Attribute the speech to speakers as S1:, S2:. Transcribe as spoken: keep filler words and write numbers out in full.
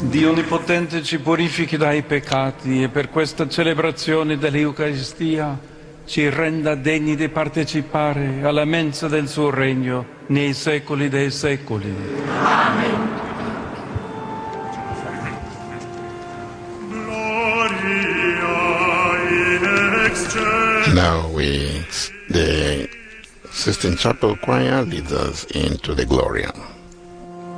S1: Dio Onnipotente ci purifichi dai peccati e per questa celebrazione dell'Eucaristia ci renda degni di partecipare alla mensa del suo regno nei secoli dei secoli.
S2: Amen.
S3: Now we, the Sistine Chapel Choir leads us into the Gloria.